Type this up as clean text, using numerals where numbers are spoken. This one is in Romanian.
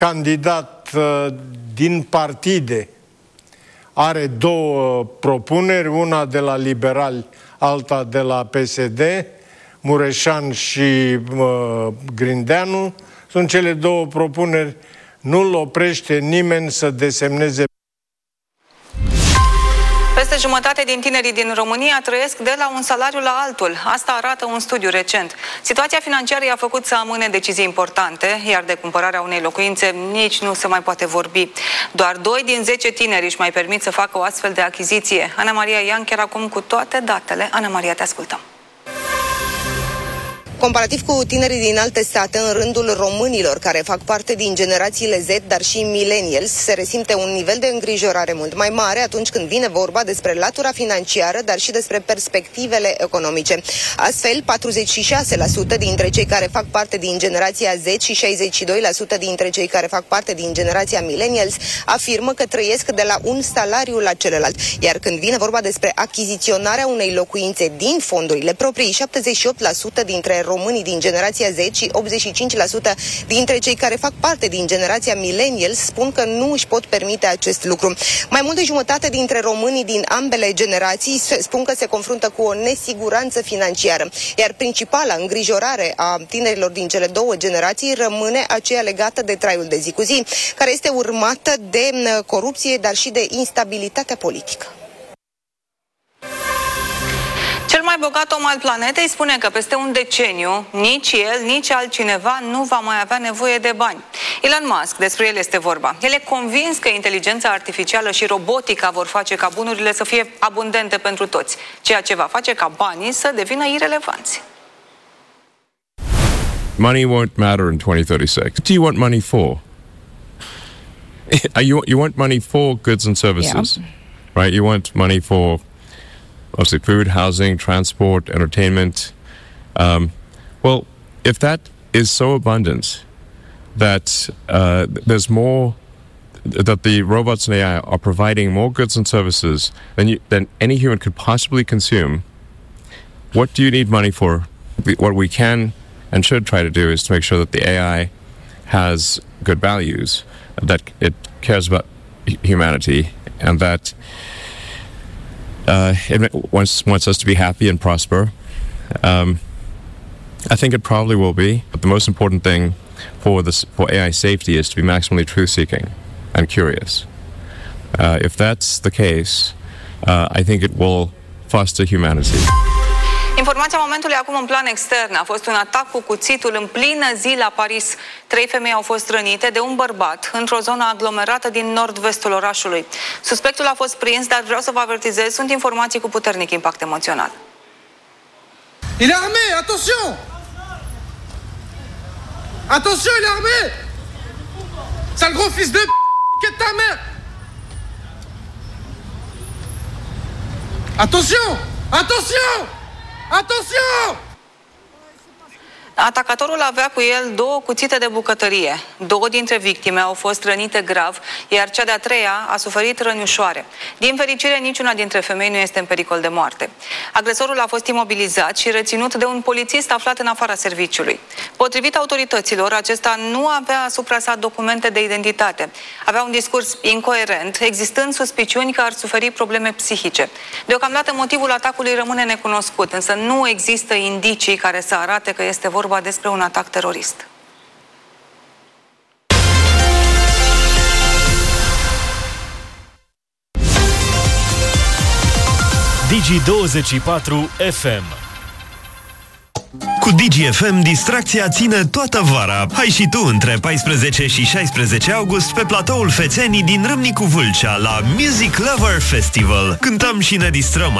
candidat din partide are două propuneri, una de la Liberali, alta de la PSD, Mureșan și Grindeanu. Sunt cele două propuneri, nu-l oprește nimeni să desemneze. Peste jumătate din tinerii din România trăiesc de la un salariu la altul. Asta arată un studiu recent. Situația financiară i-a făcut să amâne decizii importante, iar de cumpărarea unei locuințe nici nu se mai poate vorbi. Doar 2 din 10 tineri își mai permit să facă o astfel de achiziție. Ana Maria Ian chiar acum cu toate datele. Ana Maria, te ascultăm. Comparativ cu tinerii din alte state, în rândul românilor care fac parte din generațiile Z, dar și millennials, se resimte un nivel de îngrijorare mult mai mare atunci când vine vorba despre latura financiară, dar și despre perspectivele economice. Astfel, 46% dintre cei care fac parte din generația Z și 62% dintre cei care fac parte din generația millennials afirmă că trăiesc de la un salariu la celălalt. Iar când vine vorba despre achiziționarea unei locuințe din fondurile proprii, 78% dintre românii din generația Z și 85% dintre cei care fac parte din generația millennials spun că nu își pot permite acest lucru. Mai mult de jumătate dintre românii din ambele generații spun că se confruntă cu o nesiguranță financiară, iar principala îngrijorare a tinerilor din cele două generații rămâne aceea legată de traiul de zi cu zi, care este urmată de corupție, dar și de instabilitatea politică. Cel mai bogat om al planetei spune că peste un deceniu, nici el, nici altcineva nu va mai avea nevoie de bani. Elon Musk, despre el este vorba. El e convins că inteligența artificială și robotica vor face ca bunurile să fie abundente pentru toți, ceea ce va face ca banii să devină irelevanți. Money won't matter in 2036. What do you want money for? You want money for goods and services, right? You want money for obviously food, housing, transport, entertainment. Well, if that is so abundant that there's more, that the robots and AI are providing more goods and services than any human could possibly consume, what do you need money for? What we can and should try to do is to make sure that the AI has good values, that it cares about humanity, and that it wants us to be happy and prosper. I think it probably will be. But the most important thing for AI safety is to be maximally truth-seeking and curious. If that's the case, I think it will foster humanity. Informația momentului acum în plan extern. A fost un atac cu cuțitul în plină zi la Paris. 3 femei au fost rănite de un bărbat într-o zonă aglomerată din nord-vestul orașului. Suspectul a fost prins, dar vreau să vă avertizez, sunt informații cu puternic impact emoțional. Il est armé, attention! Attention, il est armé! Sale gros fils de qu'est ta mère! Attention! Attention! Attention! Atacatorul avea cu el 2 cuțite de bucătărie. 2 dintre victime au fost rănite grav, iar cea de-a 3-a a suferit răni ușoare. Din fericire, niciuna dintre femei nu este în pericol de moarte. Agresorul a fost imobilizat și reținut de un polițist aflat în afara serviciului. Potrivit autorităților, acesta nu avea asupra sa documente de identitate. Avea un discurs incoerent, existând suspiciuni că ar suferi probleme psihice. Deocamdată motivul atacului rămâne necunoscut, însă nu există indicii care să arate că este vorba despre un atac terorist. Digi24 FM. Cu Digi FM, distracția ține toată vara. Hai și tu între 14 și 16 august pe platoul Fețenii din Râmnicu Vâlcea la Music Lover Festival. Cântăm și ne distrăm